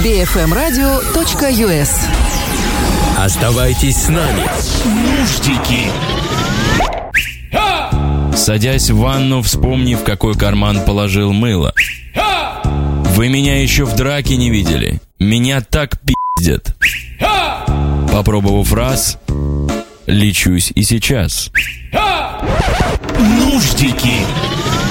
bfmradio.us. Оставайтесь с нами. Нуждики. Садясь в ванну, вспомни, в какой карман положил мыло. Вы меня еще в драке не видели. Меня так пиздят. Попробовав раз, лечусь и сейчас. Нуждики.